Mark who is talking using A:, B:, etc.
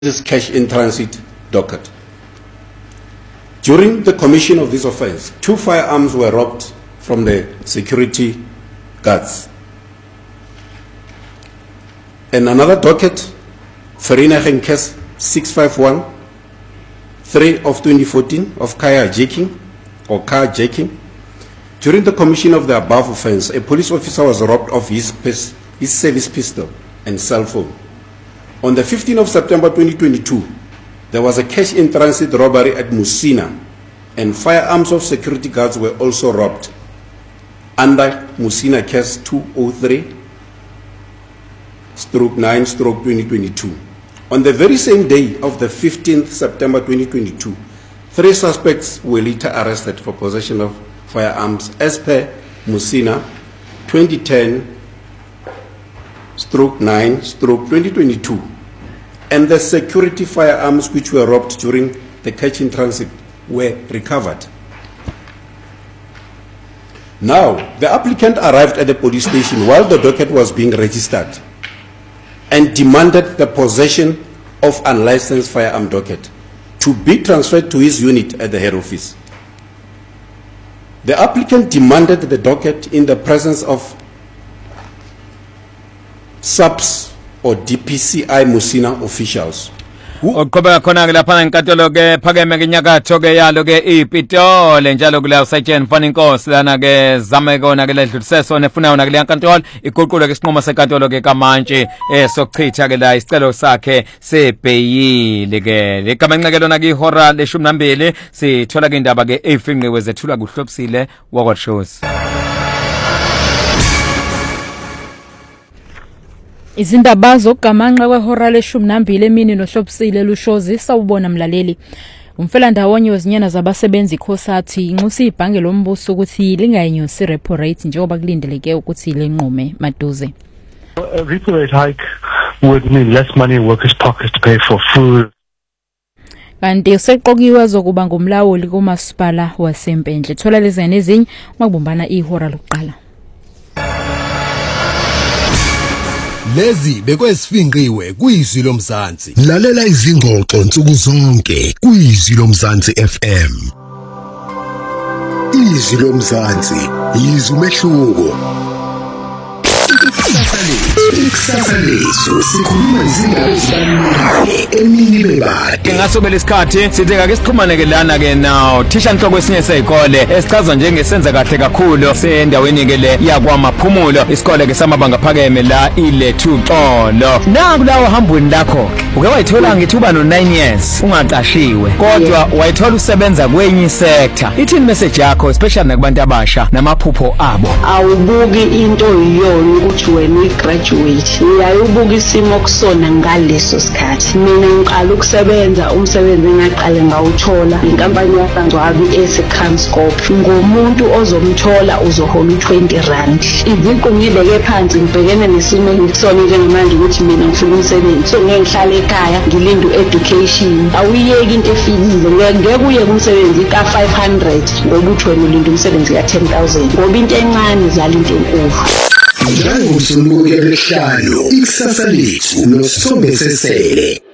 A: this cash in transit docket. During the commission of this offense, 2 firearms were robbed from the security guards. And another docket, Vereeniging case 651, 3 of 2014 of carjacking. During the commission of the above offense, a police officer was robbed of his service pistol and cell phone. On the 15th of September 2022, there was a cash in transit robbery at Musina, and firearms of security guards were also robbed under Musina case 203/9/2022. On the very same day of the 15th September 2022, 3 suspects were later arrested for possession of firearms as per Musina 2010/9/2022, and the security firearms which were robbed during the catch in transit were recovered. Now, the applicant arrived at the police station while the docket was being registered and demanded the possession of unlicensed firearm docket to be transferred to his unit at the head office. The applicant demanded the docket in the presence of SAPS or DPCI Musina officials.
B: Oqhubeka khona ke lapha enkantolo ke phakeme ke nyakatho ke yalo ke iPitoli njalo kula uSergeant Mfaninkosi lana ke zame kona ke ledluliseso nefunayo na ke lenkantolo iququlo ke isinqumo senkantolo ke kaMantshi sokuchitha ke la isicelo sakhe sebheyili ke lekamencekelo na ke ihora le12 sithola ke indaba ke efinqiwe zethula kuhlobisile wakwa shows.
C: Izindaba zokugamanxa kwehora le12 emini nohlobisile lushozi sawubona mlaleli. Umfelandawonye wezinyana zabasebenzi iKhosathi inxusa ibhange lombuso ukuthi lingayinyusi repo rate njengoba kulindeleke ukuthi lenqume maduze.
D: A repo rate hike would mean less money in workers' pockets to pay for food.
C: Kanti useqokiwe zokuba ngumlawuli kumasipala waseMpendle. Thola lezi nezinye makubumbana ihora lokuqala.
E: Lezi bekwesifinqiwe kuyizwi lomzansi. Lalela izingxoxo nsuku zonke kuyizwi lomzansi FM. Izwi lomzansi, izwi umehluko. Ikusasa lethu sikhuluma izindaba ezibalulekile emini bebade.
B: Ngasobela isikhathi sithi ake sixhumane ke lana ke nawo thisha inhloko esinye sezikole esichazwa njengesenza kahle kakhulu sendaweni ke le yakwaMaphumulo isikole ke samabanga phakeme la ilethu Xolo. Naku lawo hambweni lakho uke wayithola ngithuba no9 years ungaqashiwe kodwa wayithola usebenza kwenye sector. Ithini message yakho especially nakubantu abasha namaphupho abo?
F: Awubuki into yiyona ukuthi wena graduate uyayibuka isimo kusona ngaleso sikhathi. Mina ngiqala ukusebenza umsebenzi engaqale ngawuthola inkampani yaSangcwabi eseCramscope. Ngomuntu ozomthola uzohola R20. Iziqu ngibeke phansi ngibhekene nesimo ngisona njengamanje ukuthi mina ngifuna umsebenzi. So ngeke ngihlale ekhaya ngilinde education. Awuyeki into efikile ngeke uye kumsebenzi ka500 ngoba uthi wena ulinda umsebenzi ka10,000 ngoba into encane izala into enkulu.
E: Njalo usuku lesihlanu ikusasa lethu noSombe Sesele.